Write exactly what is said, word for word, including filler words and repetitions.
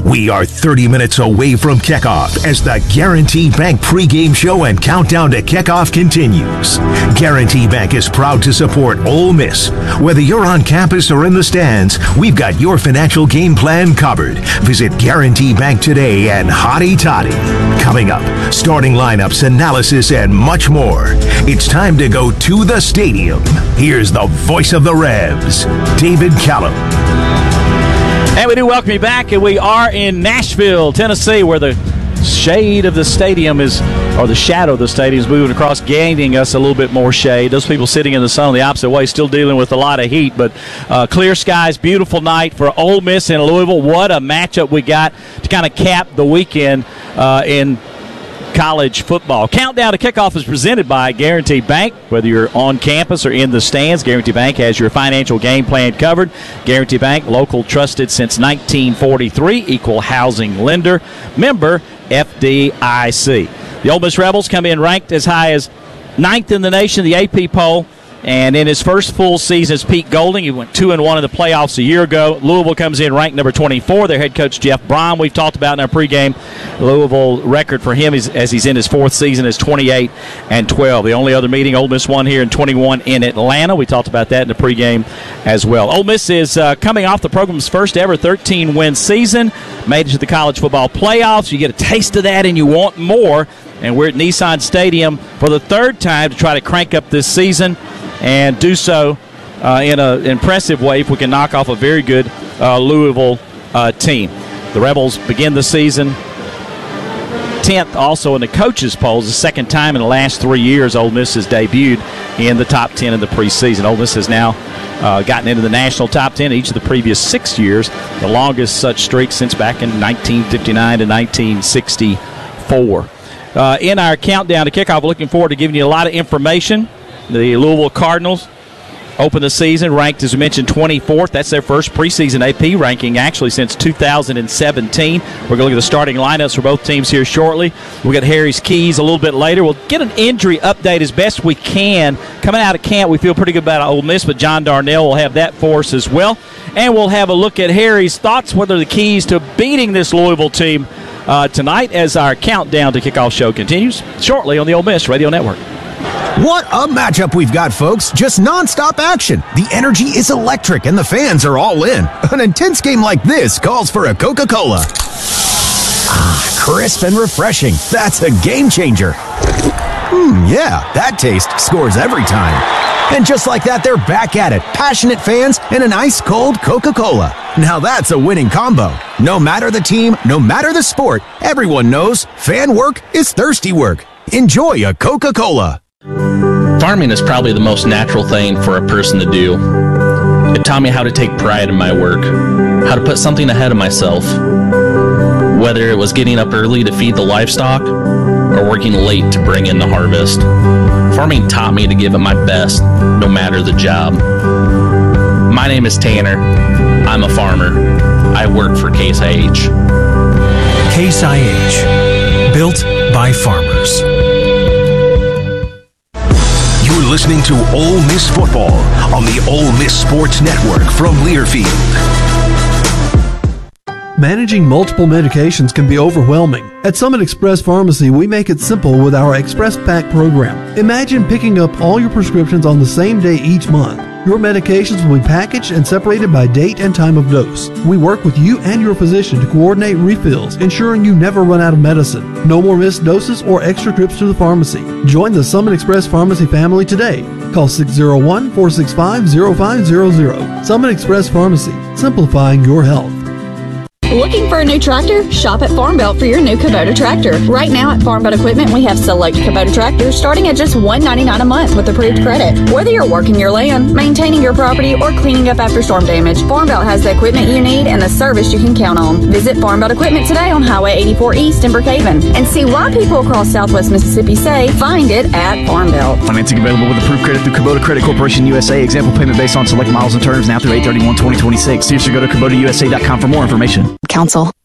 We are thirty minutes away from kickoff as the Guarantee Bank pregame show and countdown to kickoff continues. Guarantee Bank is proud to support Ole Miss. Whether you're on campus or in the stands, we've got your financial game plan covered. Visit Guarantee Bank today and hotty toddy. Coming up, starting lineups, analysis, and much more. It's time to go to the stadium. Here's the voice of the Rebs, David Callum. And we do welcome you back, and we are in Nashville, Tennessee, where the shade of the stadium is, or the shadow of the stadium is moving across, gaining us a little bit more shade. Those people sitting in the sun the opposite way still dealing with a lot of heat, but uh, clear skies, beautiful night for Ole Miss and Louisville. What a matchup we got to kind of cap the weekend uh, in college football. Countdown to Kickoff is presented by Guarantee Bank. Whether you're on campus or in the stands, Guarantee Bank has your financial game plan covered. Guarantee Bank, local, trusted since nineteen forty-three, equal housing lender, member F D I C. The Ole Miss Rebels come in ranked as high as ninth in the nation, the A P poll. And in his first full season as Pete Golding, he went two and one in the playoffs a year ago. Louisville comes in ranked number twenty-four. Their head coach, Jeff Brom, we've talked about in our pregame. Louisville record for him is, as he's in his fourth season is twenty-eight and twelve. The only other meeting Ole Miss won here in twenty-one in Atlanta. We talked about that in the pregame as well. Ole Miss is uh, coming off the program's first ever thirteen-win season. Made it to the college football playoffs. You get a taste of that and you want more. And we're at Nissan Stadium for the third time to try to crank up this season and do so uh, in an impressive way if we can knock off a very good uh, Louisville uh, team. The Rebels begin the season tenth also in the coaches' polls, the second time in the last three years Ole Miss has debuted in the top ten in the preseason. Ole Miss has now uh, gotten into the national top ten each of the previous six years, the longest such streak since back in nineteen fifty-nine to nineteen sixty-four. Uh, in our countdown to kickoff, we're looking forward to giving you a lot of information. The Louisville Cardinals open the season ranked, as we mentioned, twenty-fourth. That's their first preseason A P ranking, actually, since two thousand seventeen. We're going to look at the starting lineups for both teams here shortly. We'll get Harry's keys a little bit later. We'll get an injury update as best we can. Coming out of camp, we feel pretty good about Ole Miss, but John Darnell will have that for us as well. And we'll have a look at Harry's thoughts, what are the keys to beating this Louisville team uh, tonight as our countdown to kickoff show continues shortly on the Ole Miss Radio Network. What a matchup we've got, folks. Just nonstop action. The energy is electric and the fans are all in. An intense game like this calls for a Coca-Cola. Ah, crisp and refreshing. That's a game changer. Hmm, yeah, that taste scores every time. And just like that, they're back at it. Passionate fans and an ice-cold Coca-Cola. Now that's a winning combo. No matter the team, no matter the sport, everyone knows fan work is thirsty work. Enjoy a Coca-Cola. Farming is probably the most natural thing for a person to do. It taught me how to take pride in my work, how to put something ahead of myself, whether it was getting up early to feed the livestock or working late to bring in the harvest. Farming taught me to give it my best, no matter the job. My name is Tanner. I'm a farmer. I work for Case I H. Case I H, built by farmers. You're listening to Ole Miss Football on the Ole Miss Sports Network from Learfield. Managing multiple medications can be overwhelming. At Summit Express Pharmacy, we make it simple with our Express Pack program. Imagine picking up all your prescriptions on the same day each month. Your medications will be packaged and separated by date and time of dose. We work with you and your physician to coordinate refills, ensuring you never run out of medicine. No more missed doses or extra trips to the pharmacy. Join the Summit Express Pharmacy family today. Call six oh one, four six five, oh five hundred. Summit Express Pharmacy, simplifying your health. Looking for a new tractor? Shop at Farm Belt for your new Kubota tractor. Right now at Farm Belt Equipment, we have select Kubota tractors starting at just one hundred ninety-nine dollars a month with approved credit. Whether you're working your land, maintaining your property, or cleaning up after storm damage, Farm Belt has the equipment you need and the service you can count on. Visit Farm Belt Equipment today on Highway eighty-four East in Brookhaven and see why people across Southwest Mississippi say, find it at Farm Belt. Financing available with approved credit through Kubota Credit Corporation U S A. Example payment based on select miles and terms now through eight thirty-one twenty twenty-six. See or go to Kubota U S A dot com for more information. Council.